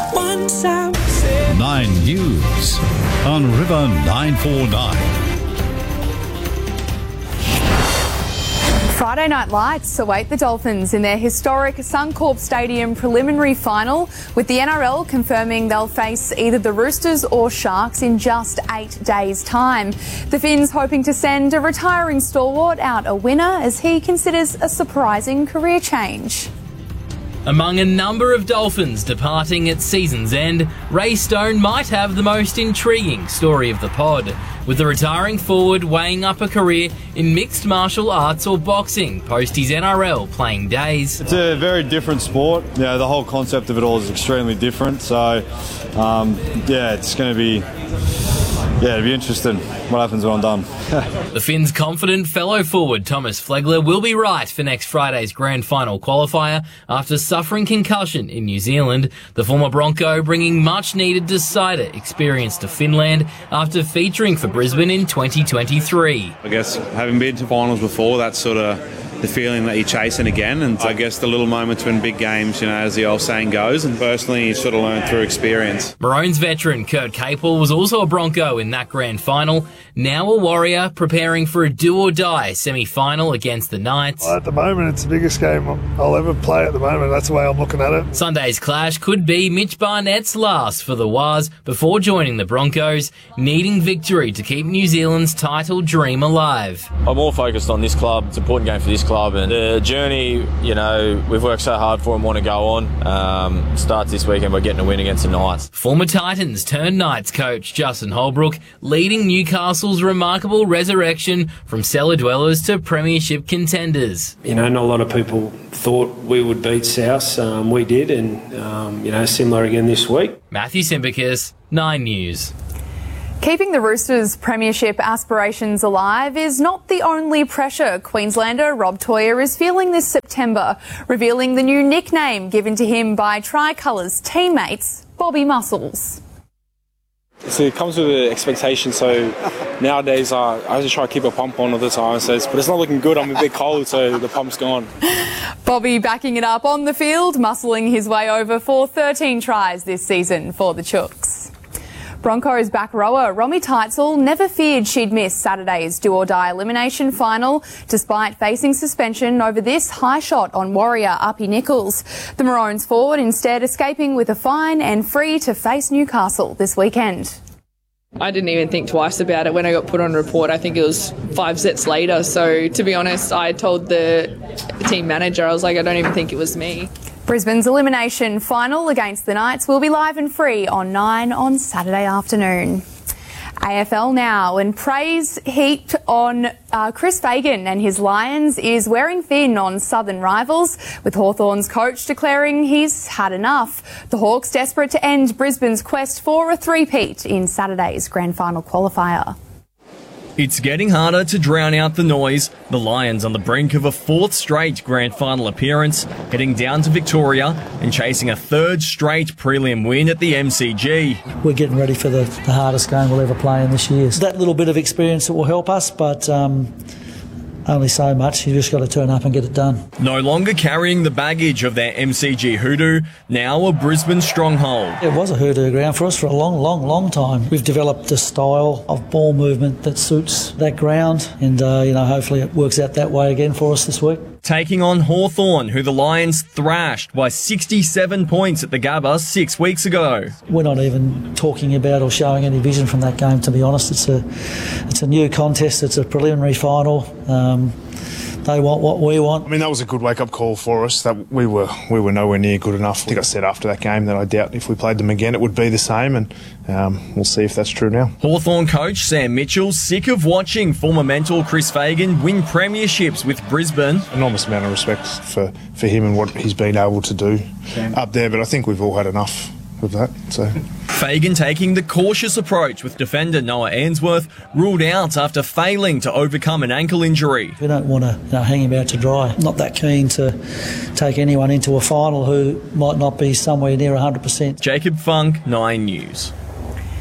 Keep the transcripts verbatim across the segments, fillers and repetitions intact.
one sound. Nine News on River nine four nine. Friday Night Lights await the Dolphins in their historic Suncorp Stadium preliminary final, with the N R L confirming they'll face either the Roosters or Sharks in just eight days' time. The Finns hoping to send a retiring stalwart out a winner as he considers a surprising career change. Among a number of Dolphins departing at season's end, Ray Stone might have the most intriguing story of the pod, with the retiring forward weighing up a career in mixed martial arts or boxing post his N R L playing days. It's a very different sport. You know, the whole concept of it all is extremely different. So, um, yeah, it's going to be... Yeah, it'll be interesting what happens when I'm done. The Finns' confident fellow forward Thomas Flegler will be right for next Friday's grand final qualifier after suffering concussion in New Zealand. The former Bronco bringing much-needed decider experience to Finland after featuring for Brisbane in twenty twenty-three. I guess having been to finals before, that's sort of the feeling that you're chasing again, and I guess the little moments when big games, you know, as the old saying goes, and personally you sort of learn through experience. Maroons veteran Kurt Capel was also a Bronco in that grand final, now a Warrior preparing for a do-or-die semi-final against the Knights. Well, at the moment it's the biggest game I'll ever play at the moment, that's the way I'm looking at it. Sunday's clash could be Mitch Barnett's last for the Waz before joining the Broncos, needing victory to keep New Zealand's title dream alive. I'm more focused on this club. It's an important game for this club, and the journey, you know, we've worked so hard for and want to go on. Um, starts this weekend by getting a win against the Knights. Former Titans turned Knights coach Justin Holbrook leading Newcastle's remarkable resurrection from cellar dwellers to premiership contenders. You know, not a lot of people thought we would beat South. Um, we did, and um, you know, similar again this week. Matthew Simbakis, Nine News. Keeping the Roosters' premiership aspirations alive is not the only pressure Queenslander Rob Toyer is feeling this September, revealing the new nickname given to him by Tricolour's teammates, Bobby Muscles. So it comes with an expectation, so nowadays uh, I just try to keep a pump on all the time, so it's, but it's not looking good. I'm a bit cold, so the pump's gone. Bobby backing it up on the field, muscling his way over for thirteen tries this season for the Chooks. Broncos back rower Romy Teitzel never feared she'd miss Saturday's do-or-die elimination final, despite facing suspension over this high shot on Warrior Uppy Nichols. The Maroons forward instead escaping with a fine and free to face Newcastle this weekend. I didn't even think twice about it when I got put on report. I think it was five sets later. So, to be honest, I told the team manager, I was like, I don't even think it was me. Brisbane's elimination final against the Knights will be live and free on Nine on Saturday afternoon. A F L now, and praise heaped on uh, Chris Fagan and his Lions is wearing thin on southern rivals, with Hawthorn's coach declaring he's had enough. The Hawks desperate to end Brisbane's quest for a three-peat in Saturday's grand final qualifier. It's getting harder to drown out the noise. The Lions on the brink of a fourth straight grand final appearance, heading down to Victoria and chasing a third straight prelim win at the M C G. We're getting ready for the, the hardest game we'll ever play in this year. That little bit of experience that will help us, but um, only so much. You just got to turn up and get it done. No longer carrying the baggage of their M C G hoodoo, now a Brisbane stronghold. It was a hoodoo ground for us for a long, long, long time. We've developed a style of ball movement that suits that ground, and uh, you know, hopefully it works out that way again for us this week. Taking on Hawthorn, who the Lions thrashed by sixty-seven points at the Gabba six weeks ago. We're not even talking about or showing any vision from that game, to be honest. It's a, it's a new contest. It's a preliminary final. Um, They want what we want. I mean, that was a good wake-up call for us. That we were we were nowhere near good enough. I think I said after that game that I doubt if we played them again it would be the same, and um, we'll see if that's true now. Hawthorn coach Sam Mitchell sick of watching former mentor Chris Fagan win premierships with Brisbane. Enormous amount of respect for, for him and what he's been able to do up there, but I think we've all had enough of that. So Fagan taking the cautious approach, with defender Noah Ainsworth ruled out after failing to overcome an ankle injury. We don't want to you know, hang him out to dry. I'm not that keen to take anyone into a final who might not be somewhere near one hundred percent. Jacob Funk, Nine News.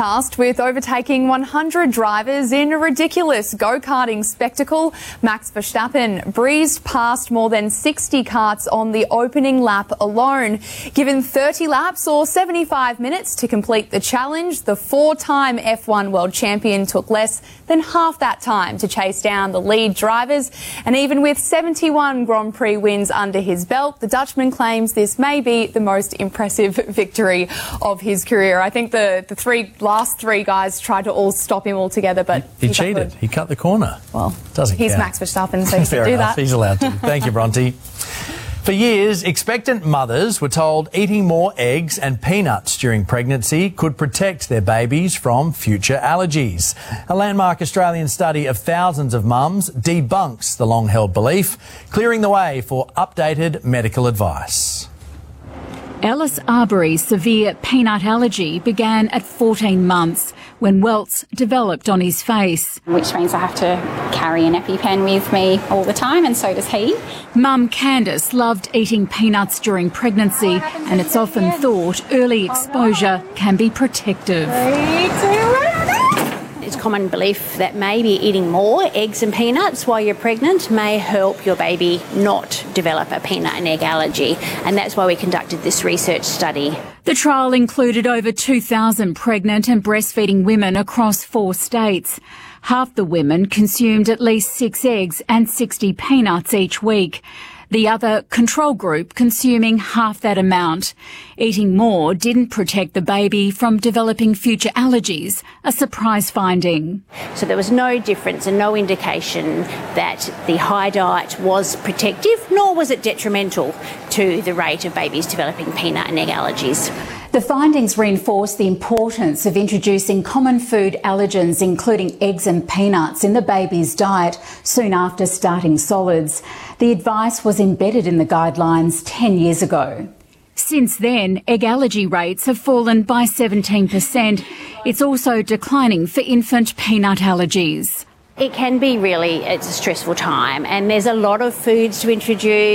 Tasked with overtaking one hundred drivers in a ridiculous go-karting spectacle, Max Verstappen breezed past more than sixty karts on the opening lap alone. Given thirty laps or seventy-five minutes to complete the challenge, the four-time F one world champion took less than half that time to chase down the lead drivers. And even with seventy-one Grand Prix wins under his belt, the Dutchman claims this may be the most impressive victory of his career. I think the, the three last three guys tried to all stop him altogether, but he, he cheated. He cut the corner. Well, doesn't he's count. Max Verstappen, so he Fair can do enough. that. He's allowed to. Thank you, Bronte. For years, expectant mothers were told eating more eggs and peanuts during pregnancy could protect their babies from future allergies. A landmark Australian study of thousands of mums debunks the long-held belief, clearing the way for updated medical advice. Ellis Arbery's severe peanut allergy began at fourteen months when welts developed on his face. Which means I have to carry an EpiPen with me all the time, and so does he. Mum Candice loved eating peanuts during pregnancy, and it's often thought early exposure can be protective. It's common belief that maybe eating more eggs and peanuts while you're pregnant may help your baby not develop a peanut and egg allergy, and that's why we conducted this research study. The trial included over two thousand pregnant and breastfeeding women across four states. Half the women consumed at least six eggs and sixty peanuts each week. The other control group consuming half that amount. Eating more didn't protect the baby from developing future allergies, a surprise finding. So there was no difference and no indication that the high diet was protective, nor was it detrimental to the rate of babies developing peanut and egg allergies. The findings reinforce the importance of introducing common food allergens, including eggs and peanuts, in the baby's diet soon after starting solids. The advice was embedded in the guidelines ten years ago. Since then, egg allergy rates have fallen by seventeen percent. It's also declining for infant peanut allergies. It can be really, it's a stressful time, and there's a lot of foods to introduce.